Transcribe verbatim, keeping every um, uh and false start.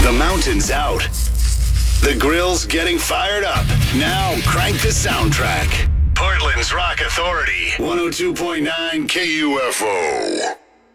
The mountain's out. The grill's getting fired up. Now crank the soundtrack. Portland's Rock Authority. one oh two point nine K U F O.